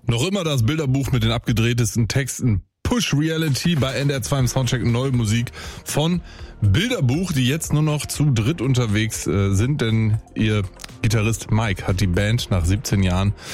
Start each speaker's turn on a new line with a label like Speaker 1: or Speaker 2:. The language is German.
Speaker 1: Noch immer das Bilderbuch mit den abgedrehtesten Texten. Push Reality bei NDR 2 im Soundcheck. Neue Musik von Bilderbuch, die jetzt nur noch zu dritt unterwegs sind, denn ihr Gitarrist Mike hat die Band nach 17 Jahren